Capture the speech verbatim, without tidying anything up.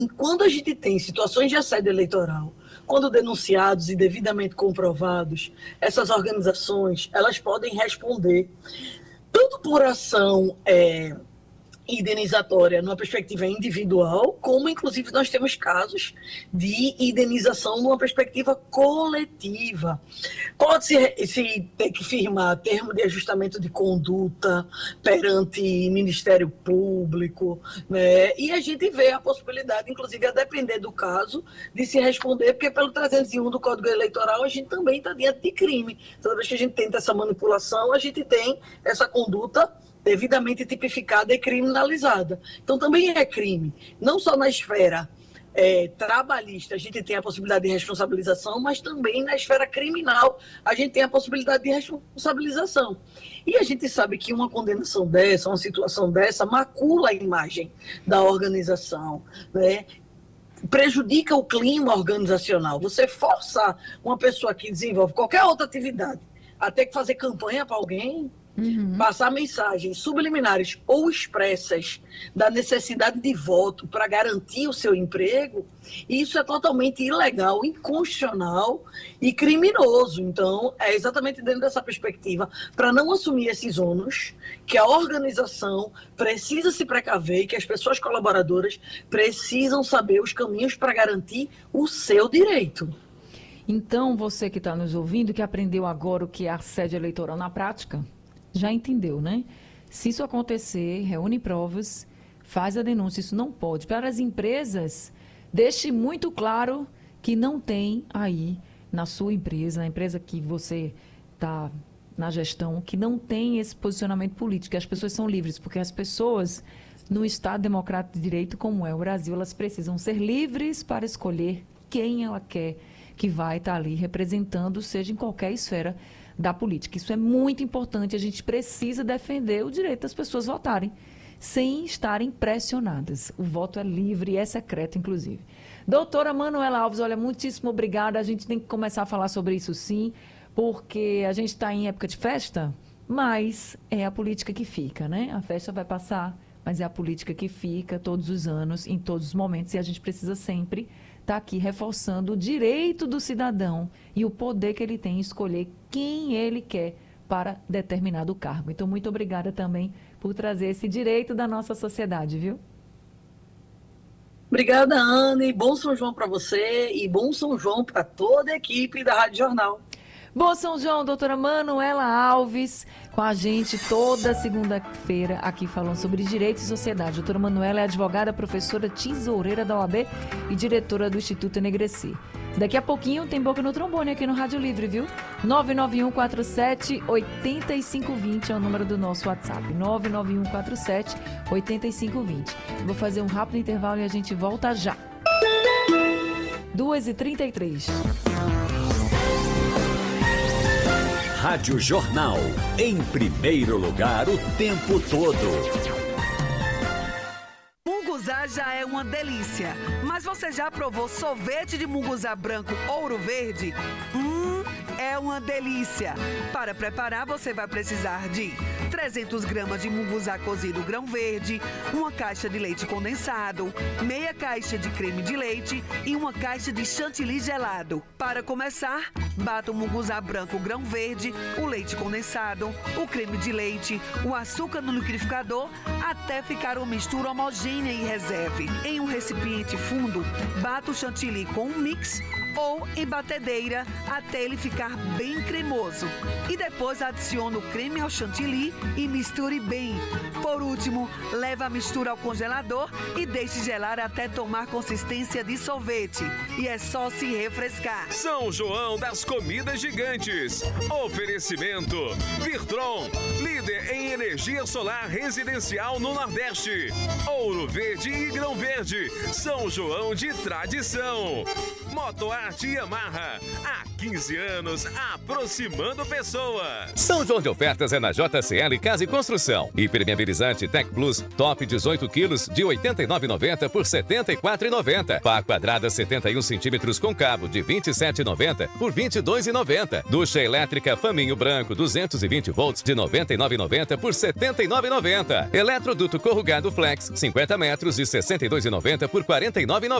quando a gente tem situações de assédio eleitoral, quando denunciados e devidamente comprovados, essas organizações, elas podem responder tanto por ação é, indenizatória numa perspectiva individual, como inclusive nós temos casos de indenização numa perspectiva coletiva. Pode-se se ter que firmar termo de ajustamento de conduta perante Ministério Público, né? E a gente vê a possibilidade, inclusive a depender do caso, de se responder, porque pelo trezentos e um do Código Eleitoral a gente também está diante de crime. Toda vez que a gente tenta essa manipulação, a gente tem essa conduta devidamente tipificada e criminalizada. Então também é crime, não só na esfera é, trabalhista a gente tem a possibilidade de responsabilização, mas também na esfera criminal a gente tem a possibilidade de responsabilização. E a gente sabe que uma condenação dessa, uma situação dessa, macula a imagem da organização, né? Prejudica o clima organizacional. Você forçar uma pessoa que desenvolve qualquer outra atividade a ter que fazer campanha para alguém, Uhum. passar mensagens subliminares ou expressas da necessidade de voto para garantir o seu emprego, isso é totalmente ilegal, inconstitucional e criminoso. Então, é exatamente dentro dessa perspectiva, para não assumir esses ônus, que a organização precisa se precaver e que as pessoas colaboradoras precisam saber os caminhos para garantir o seu direito. Então, você que está nos ouvindo, que aprendeu agora o que é assédio eleitoral na prática, já entendeu, né? Se isso acontecer, reúne provas, faz a denúncia, isso não pode. Para as empresas, deixe muito claro que não tem aí na sua empresa, na empresa que você está na gestão, que não tem esse posicionamento político, que as pessoas são livres, porque as pessoas, no Estado Democrático de Direito, como é o Brasil, elas precisam ser livres para escolher quem ela quer que vai estar ali representando, seja em qualquer esfera da política. Isso é muito importante, a gente precisa defender o direito das pessoas votarem, sem estarem pressionadas. O voto é livre e é secreto, inclusive. Doutora Manuela Alves, olha, muitíssimo obrigada, a gente tem que começar a falar sobre isso sim, porque a gente está em época de festa, mas é a política que fica, né? A festa vai passar, mas é a política que fica todos os anos, em todos os momentos, e a gente precisa sempre estar aqui reforçando o direito do cidadão e o poder que ele tem em escolher quem ele quer para determinado cargo. Então, muito obrigada também por trazer esse direito da nossa sociedade, viu? Obrigada, Anne. Bom São João para você e bom São João para toda a equipe da Rádio Jornal. Bom São João, doutora Manuela Alves, com a gente toda segunda-feira aqui falando sobre direito e sociedade. Doutora Manuela é advogada, professora, tesoureira da O A B e diretora do Instituto Enegreci. Daqui a pouquinho tem Boca no Trombone aqui no Rádio Livre, viu? nove nove um quatro sete oito cinco dois zero é o número do nosso WhatsApp. nove nove um quatro sete oito cinco dois zero. Vou fazer um rápido intervalo e a gente volta já. duas e trinta e três. Rádio Jornal, em primeiro lugar o tempo todo. Munguzá já é uma delícia, mas você já provou sorvete de munguzá branco ouro verde? Hum, é uma delícia. Para preparar, você vai precisar de trezentas gramas de munguzá cozido grão verde, uma caixa de leite condensado, meia caixa de creme de leite e uma caixa de chantilly gelado. Para começar, bata o munguzá branco grão verde, o leite condensado, o creme de leite, o açúcar no liquidificador até ficar uma mistura homogênea e reserve. Em um recipiente fundo, bata o chantilly com um mix ou em batedeira até ele ficar bem cremoso. E depois adicione o creme ao chantilly e misture bem. Por último, leve a mistura ao congelador e deixe gelar até tomar consistência de sorvete. E é só se refrescar. São João das Comidas Gigantes. Oferecimento Virtron, líder em energia solar residencial no Nordeste. Ouro Verde e Grão Verde, São João de tradição. Motoarte Yamaha. Há quinze anos, aproximando pessoas. São João de ofertas é na J C L Casa e Construção. Impermeabilizante Tech Plus Top dezoito quilos de oitenta e nove reais e noventa centavos por setenta e quatro reais e noventa centavos. Pá quadrada setenta e um centímetros com cabo de vinte e sete reais e noventa centavos por vinte e dois reais e noventa centavos. Ducha elétrica Faminho Branco duzentos e vinte volts de noventa e nove reais e noventa centavos por setenta e nove reais e noventa centavos. Eletroduto corrugado Flex cinquenta metros de sessenta e dois reais e noventa centavos por quarenta e nove reais e noventa centavos.